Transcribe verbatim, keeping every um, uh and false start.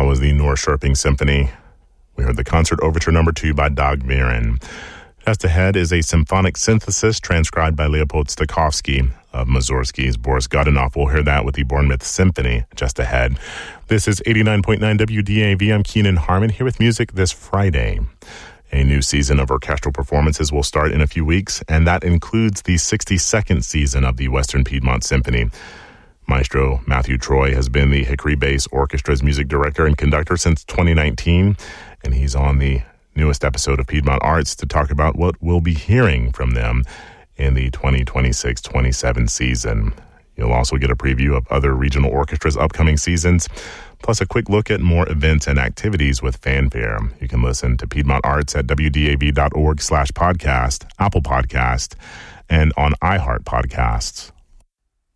was the Norrköping Symphony. We heard the Concert Overture Number two by Dag Viren. Just ahead is a symphonic synthesis transcribed by Leopold Stokowski of Mussorgsky's Boris Godunov. We'll hear that with the Bournemouth Symphony just ahead. This is eighty-nine point nine W D A V. I'm Keenan Harmon here with music this Friday. A new season of orchestral performances will start in a few weeks, and that includes the sixty-second season of the Western Piedmont Symphony. Maestro Matthew Troy has been the Hickory Bass Orchestra's music director and conductor since twenty nineteen, and he's on the newest episode of Piedmont Arts to talk about what we'll be hearing from them in the twenty twenty-six twenty-seven season. You'll also get a preview of other regional orchestras' upcoming seasons, plus a quick look at more events and activities with Fanfare. You can listen to Piedmont Arts at W D A V dot org slash podcast, Apple Podcast, and on iHeart Podcasts.